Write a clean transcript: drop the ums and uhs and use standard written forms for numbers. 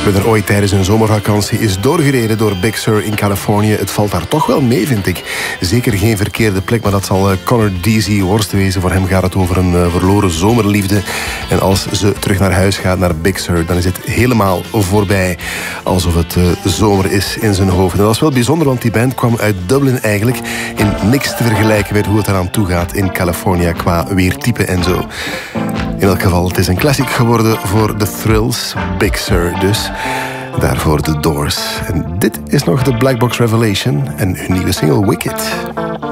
ben er ooit tijdens een zomervakantie is doorgereden door Big Sur in Californië. Het valt daar toch wel mee, vind ik. Zeker geen verkeerde plek, maar dat zal Connor Deasy worst wezen. Voor hem gaat het over een verloren zomerliefde. En als ze terug naar huis gaat, naar Big Sur, dan is het helemaal voorbij. Alsof het zomer is in zijn hoofd. En dat is wel bijzonder, want die band kwam uit Dublin eigenlijk. In niks te vergelijken met hoe het eraan toe gaat in Californië qua weertype en zo. In elk geval, het is een classic geworden voor The Thrills, Big Sur dus. Daarvoor The Doors. En dit is nog de Black Box Revelation en hun nieuwe single Wicked.